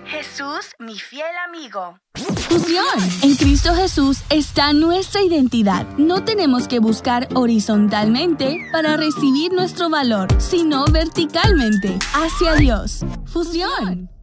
Jesús, mi fiel amigo. Fusión. En Cristo Jesús está nuestra identidad. No tenemos que buscar horizontalmente para recibir nuestro valor, sino verticalmente, hacia Dios. Fusión.